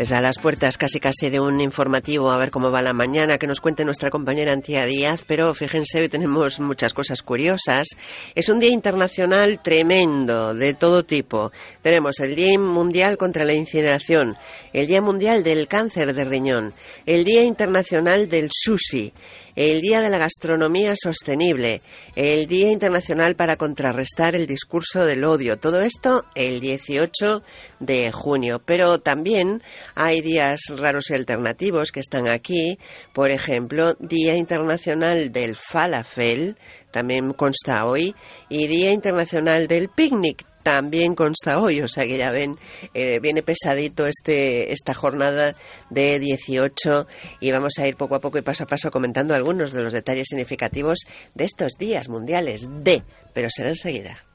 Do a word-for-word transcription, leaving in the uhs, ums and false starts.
Pues a las puertas casi casi de un informativo, a ver cómo va la mañana, que nos cuente nuestra compañera Antía Díaz, pero fíjense, hoy tenemos muchas cosas curiosas. Es un día internacional tremendo, de todo tipo. Tenemos el Día Mundial contra la Incineración, el Día Mundial del Cáncer de Riñón, el Día Internacional del Sushi, el Día de la Gastronomía Sostenible, el Día Internacional para contrarrestar el discurso del odio. Todo esto el dieciocho de junio. Pero también hay días raros y alternativos que están aquí. Por ejemplo, Día Internacional del Falafel, también consta hoy, y Día Internacional del Picnic. También consta hoy, o sea que ya ven, eh, viene pesadito este esta jornada de dieciocho y vamos a ir poco a poco y paso a paso comentando algunos de los detalles significativos de estos días mundiales de, pero será enseguida.